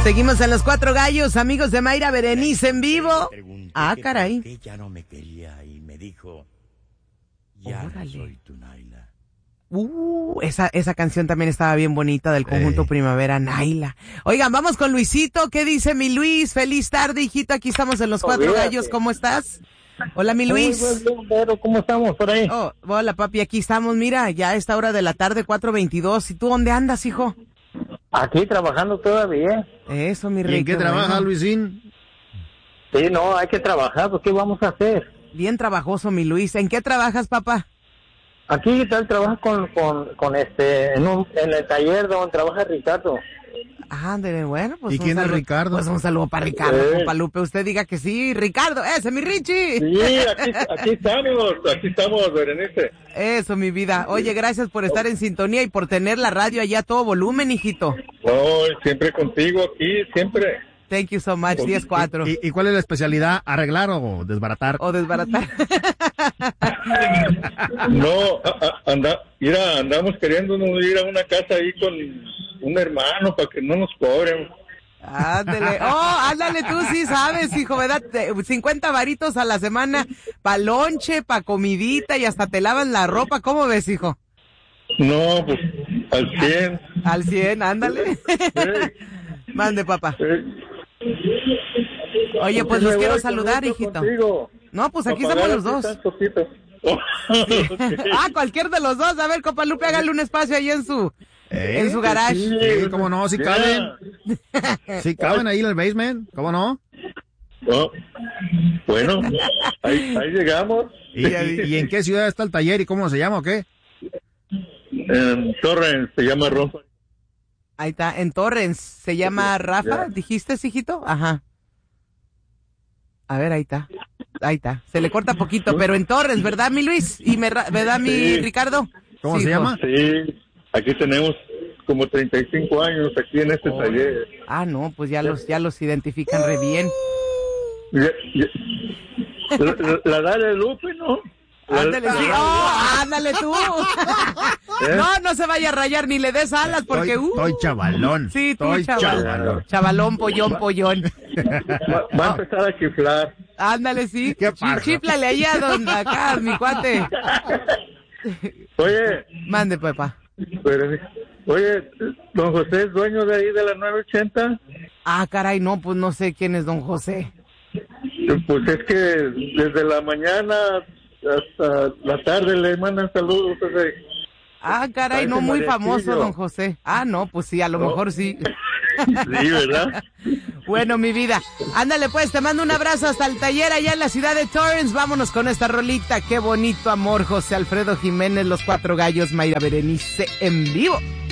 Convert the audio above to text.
Seguimos en Los Cuatro Gallos, amigos de Mayra Berenice en vivo. Ah, caray. Que ya no me quería y me dijo, ya no soy tu Naila. Esa canción también estaba bien bonita del conjunto Primavera, Naila. Oigan, vamos con Luisito. ¿Qué dice mi Luis? Feliz tarde, hijito. Aquí estamos en Los Cuatro Gallos. ¿Cómo estás? Hola, mi Luis. Muy bien, ¿cómo estamos por ahí? Oh, hola, papi. Aquí estamos. Mira, ya a esta hora de la tarde, 4:22. ¿Y tú dónde andas, hijo? Aquí trabajando todavía. Eso, mi ¿Y rey. en qué trabaja, Luisín? Sí, no, hay que trabajar, pues ¿qué vamos a hacer? Bien trabajoso, mi Luis. ¿En qué trabajas, papá? Aquí tal trabaja en el taller donde trabaja Ricardo. Bueno, pues ¿Y quién es Ricardo? Pues un saludo para Ricardo, compa Lupe. Usted diga que sí, Ricardo. ¡Ese, mi Richie! Sí, aquí estamos, Berenice. Eso, mi vida. Oye, gracias por estar en sintonía y por tener la radio allá a todo volumen, hijito. Siempre contigo aquí, siempre. Thank you so much, 10-4. ¿Y cuál es la especialidad? ¿Arreglar o desbaratar? O desbaratar. No, andamos queriéndonos ir a una casa ahí con un hermano para que no nos cobren. Ándale. Ándale, tú sí sabes, hijo, ¿verdad? 50 varitos a la semana pa' lonche, pa' comidita y hasta te lavan la ropa. ¿Cómo ves, hijo? No, pues al 100. Al 100, ándale. Mande, papá. Oye, pues los quiero saludar, hijito. Contigo. No, pues aquí estamos los dos. Cualquier de los dos. A ver, compa Lupe, hágale un espacio ahí en su garage. Sí, cómo no, sí caben. Sí caben ahí en el basement, ¿cómo no? Bueno, ahí llegamos. ¿Y en qué ciudad está el taller y cómo se llama o qué? En Torrens, se llama Rafa. Ahí está, en Torrens. ¿Se llama Rafa? ¿Dijiste, hijito? Ajá. A ver, ahí está. Ahí está. Se le corta poquito, pero en Torrens, ¿verdad, mi Luis? ¿Y verdad, mi Ricardo? ¿Cómo se llama? Sí, aquí tenemos como 35 años aquí en este taller. No, pues ya los identifican re bien. La Dale Lupe, ¿no? Ándale, sí. Ándale tú. No se vaya a rayar ni le des alas porque Estoy chavalón. Sí, tú estoy chavalón. Chavalón, pollón. Va a empezar a chiflar. Ándale, sí. Chíflale ahí acá, mi cuate. Oye. Mande, papá. Oye, don José es dueño de ahí de la 980. Caray, no, pues no sé quién es don José. Pues es que desde la mañana hasta la tarde le mandan saludos. Caray, no muy famoso don José. No, pues sí, a lo mejor sí. Sí, ¿verdad? Bueno, mi vida, ándale pues, te mando un abrazo hasta el taller allá en la ciudad de Torrens. Vámonos con esta rolita, qué bonito amor, José Alfredo Jiménez, Los Cuatro Gallos, Mayra Berenice en vivo.